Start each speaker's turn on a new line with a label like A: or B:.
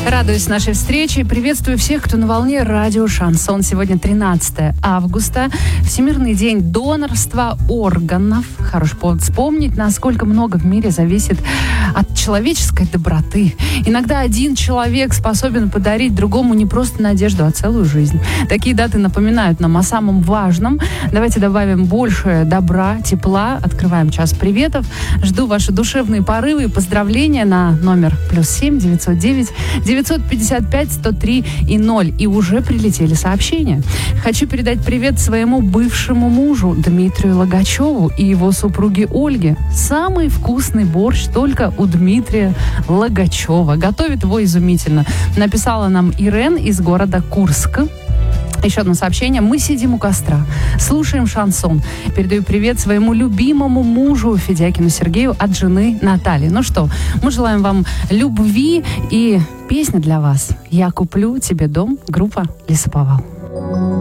A: Радуюсь нашей встрече. Приветствую всех, кто на волне радио «Шансон». Сегодня 13 августа. Всемирный день донорства органов. Хороший повод вспомнить, насколько много в мире зависит от человеческой доброты. Иногда один человек способен подарить другому не просто надежду, а целую жизнь. Такие даты напоминают нам о самом важном. Давайте добавим больше добра, тепла. Открываем час приветов. Жду ваши душевные порывы и поздравления на номер +7 909 955 103 и 0. И уже прилетели сообщения. Хочу передать привет своему бывшему мужу Дмитрию Логачеву и его супруге Ольге. Самый вкусный борщ только у Дмитрия Логачева. Готовит его изумительно. Написала нам Ирен из города Курска. Еще одно сообщение. Мы сидим у костра, слушаем шансон. Передаю привет своему любимому мужу Федякину Сергею от жены Натальи. Ну что, мы желаем вам любви, и песня для вас. «Я куплю тебе дом», группа «Лесоповал».